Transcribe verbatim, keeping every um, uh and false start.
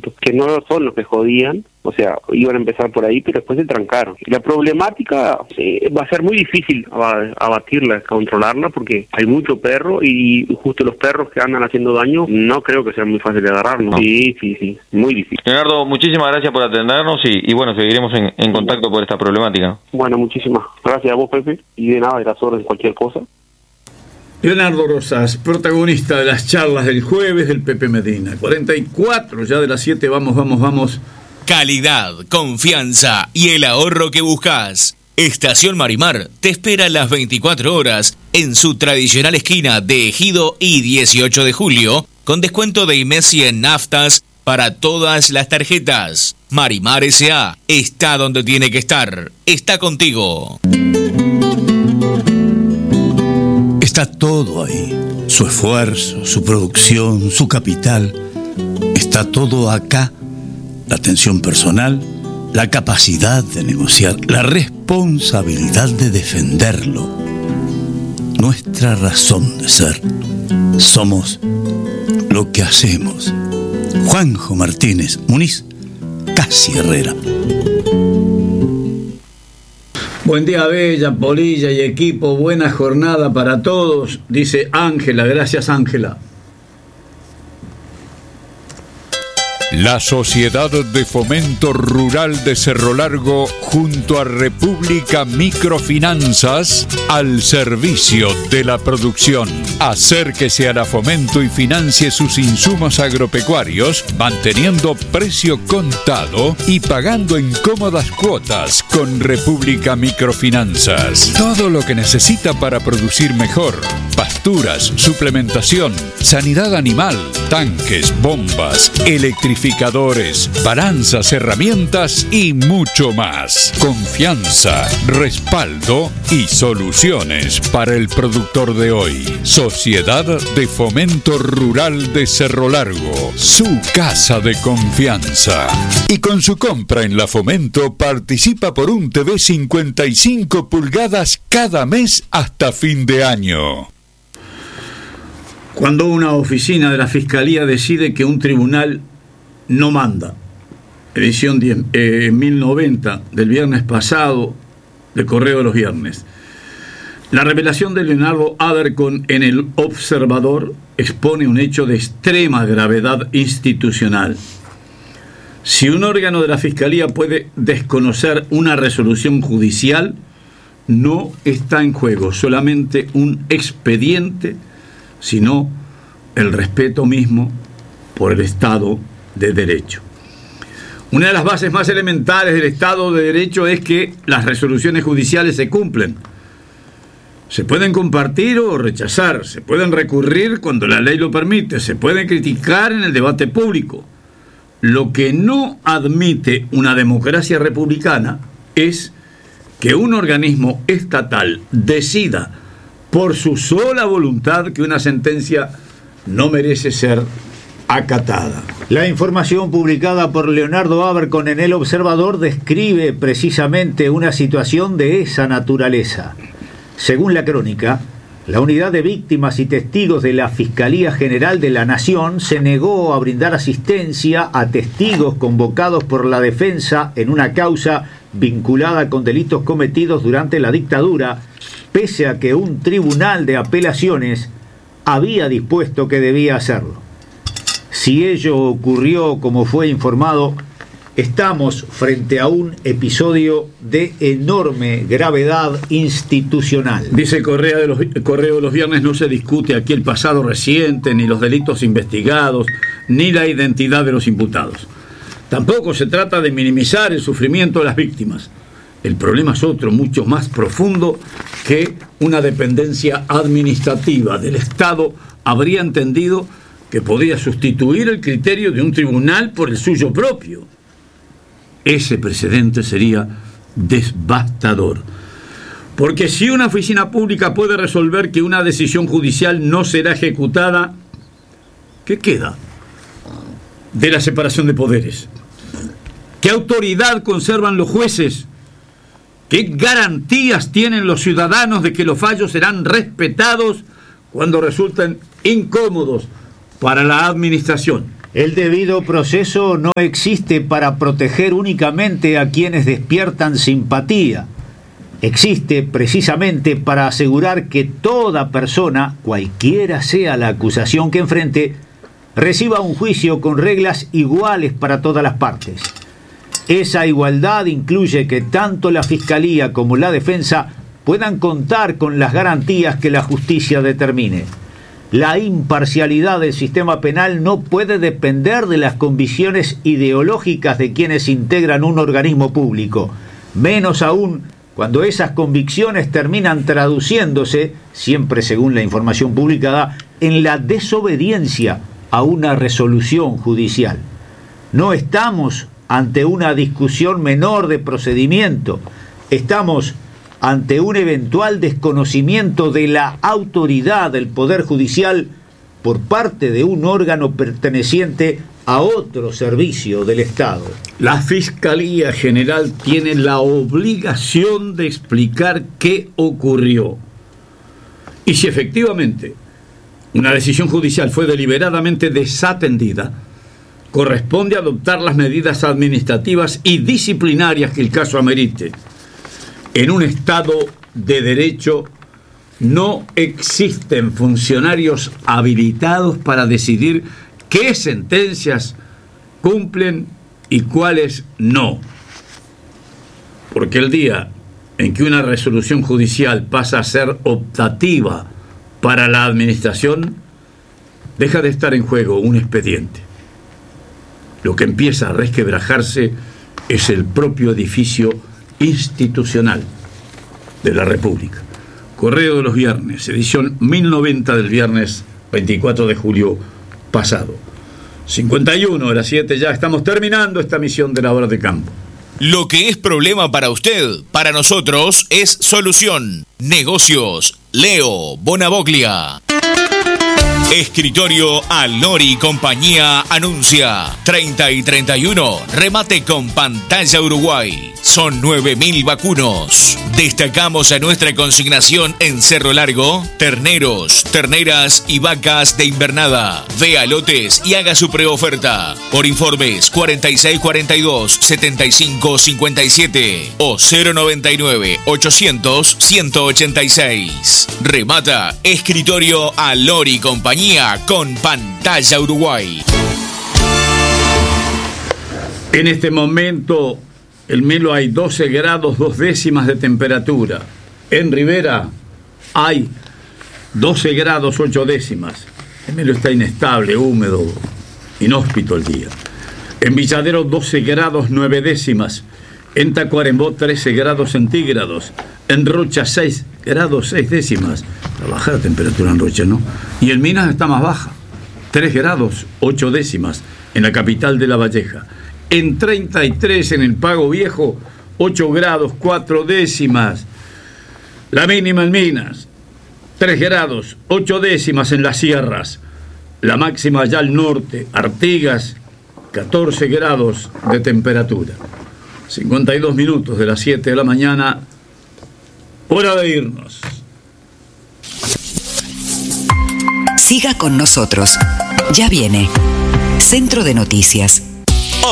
autos, que no son los que jodían, o sea, iban a empezar por ahí, pero después se trancaron. La problemática eh, va a ser muy difícil abatirla, controlarla, porque hay mucho perro y justo los perros que andan haciendo daño no creo que sea muy fácil de agarrarlos. No. Sí, sí, sí, muy difícil. Leonardo, muchísimas gracias por atendernos y, y bueno, seguiremos en, en contacto por esta problemática. Bueno, muchísimas gracias a vos, Pepe, y de nada, de las órdenes, cualquier cosa. Leonardo Rosas, protagonista de las charlas del jueves del Pepe Medina. cuarenta y cuatro ya de las siete, vamos, vamos, vamos. Calidad, confianza y el ahorro que buscas. Estación Marimar te espera las veinticuatro horas en su tradicional esquina de Ejido y dieciocho de julio, con descuento de IMESI en naftas para todas las tarjetas. Marimar S A está donde tiene que estar. Está contigo. Está todo ahí. Su esfuerzo, su producción, su capital. Está todo acá. La atención personal, la capacidad de negociar, la responsabilidad de defenderlo. Nuestra razón de ser. Somos lo que hacemos. Juanjo Martínez Muniz, Casi Herrera. Buen día, Bella, Polilla y equipo. Buena jornada para todos, dice Ángela. Gracias, Ángela. La Sociedad de Fomento Rural de Cerro Largo, junto a República Microfinanzas, al servicio de la producción. Acérquese a la Fomento y financie sus insumos agropecuarios, manteniendo precio contado y pagando en cómodas cuotas con República Microfinanzas. Todo lo que necesita para producir mejor: pasturas, suplementación, sanidad animal, tanques, bombas, electrificación, balanzas, herramientas y mucho más. Confianza, respaldo y soluciones para el productor de hoy. Sociedad de Fomento Rural de Cerro Largo, su casa de confianza. Y con su compra en la Fomento participa por un T V cincuenta y cinco pulgadas cada mes hasta fin de año. Cuando una oficina de la Fiscalía decide que un tribunal no manda. Edición diez, eh, mil noventa del viernes pasado de Correo de los Viernes. La revelación de Leonardo Abercon en El Observador expone un hecho de extrema gravedad institucional. Si un órgano de la Fiscalía puede desconocer una resolución judicial, no está en juego solamente un expediente, sino el respeto mismo por el Estado de Derecho. Una de las bases más elementales del Estado de Derecho es que las resoluciones judiciales se cumplen. Se pueden compartir o rechazar, se pueden recurrir cuando la ley lo permite, se pueden criticar en el debate público. Lo que no admite una democracia republicana es que un organismo estatal decida por su sola voluntad que una sentencia no merece ser acatada. La información publicada por Leonardo Abercon en El Observador describe precisamente una situación de esa naturaleza. Según la crónica, la unidad de víctimas y testigos de la Fiscalía General de la Nación se negó a brindar asistencia a testigos convocados por la defensa en una causa vinculada con delitos cometidos durante la dictadura, pese a que un tribunal de apelaciones había dispuesto que debía hacerlo. Si ello ocurrió como fue informado, estamos frente a un episodio de enorme gravedad institucional. Dice Correa de los, Correo de los Viernes, no se discute aquí el pasado reciente, ni los delitos investigados, ni la identidad de los imputados. Tampoco se trata de minimizar el sufrimiento de las víctimas. El problema es otro, mucho más profundo, que una dependencia administrativa del Estado habría entendido que podía sustituir el criterio de un tribunal por el suyo propio. Ese precedente sería devastador. Porque si una oficina pública puede resolver que una decisión judicial no será ejecutada, ¿qué queda de la separación de poderes? ¿Qué autoridad conservan los jueces? ¿Qué garantías tienen los ciudadanos de que los fallos serán respetados cuando resulten incómodos para la administración? El debido proceso no existe para proteger únicamente a quienes despiertan simpatía. Existe precisamente para asegurar que toda persona, cualquiera sea la acusación que enfrente, reciba un juicio con reglas iguales para todas las partes. Esa igualdad incluye que tanto la Fiscalía como la defensa puedan contar con las garantías que la justicia determine. La imparcialidad del sistema penal no puede depender de las convicciones ideológicas de quienes integran un organismo público, menos aún cuando esas convicciones terminan traduciéndose, siempre según la información publicada, en la desobediencia a una resolución judicial. No estamos ante una discusión menor de procedimiento, estamos ante un eventual desconocimiento de la autoridad del Poder Judicial por parte de un órgano perteneciente a otro servicio del Estado. La Fiscalía General tiene la obligación de explicar qué ocurrió. Y si efectivamente una decisión judicial fue deliberadamente desatendida, corresponde adoptar las medidas administrativas y disciplinarias que el caso amerite. En un Estado de Derecho no existen funcionarios habilitados para decidir qué sentencias cumplen y cuáles no. Porque el día en que una resolución judicial pasa a ser optativa para la administración, deja de estar en juego un expediente. Lo que empieza a resquebrajarse es el propio edificio institucional de la República. Correo de los Viernes, edición mil noventa del viernes veinticuatro de julio pasado. cincuenta y uno de las siete ya estamos terminando esta misión de la hora de campo. Lo que es problema para usted, para nosotros es solución. Negocios, Leo Bonavoglia. Escritorio Alori Compañía anuncia treinta y treinta y uno, remate con pantalla Uruguay. Son nueve mil vacunos. Destacamos a nuestra consignación en Cerro Largo: terneros, terneras y vacas de invernada. Vea lotes y haga su preoferta. Por informes cuarenta y seis cuarenta y dos setenta y cinco cincuenta y siete o cero noventa y nueve ochocientos ciento ochenta y seis. Remata Escritorio Alori Compañía con pantalla Uruguay. En este momento en Melo hay doce grados dos décimas de temperatura. En Rivera hay doce grados ocho décimas. En Melo está inestable, húmedo, inhóspito el día. En Villadero doce grados nueve décimas. En Tacuarembó trece grados centígrados. En Rocha seis grados seis décimas. La baja la temperatura en Rocha, ¿no? Y en Minas está más baja, tres grados ocho décimas en la capital de La Valleja. En treinta y tres en el Pago Viejo, ocho grados cuatro décimas. La mínima en Minas, tres grados ocho décimas en las sierras. La máxima allá al norte, Artigas, catorce grados de temperatura. cincuenta y dos minutos de las siete de la mañana, hora de irnos. Siga con nosotros. Ya viene Centro de Noticias.